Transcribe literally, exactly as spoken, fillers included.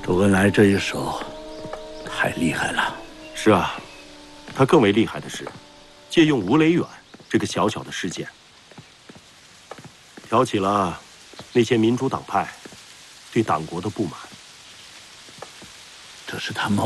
周恩来这一手太厉害了。 是啊，他更为厉害的是，借用吴雷远这个小小的事件，挑起了那些民主党派对党国的不满。 这是他谋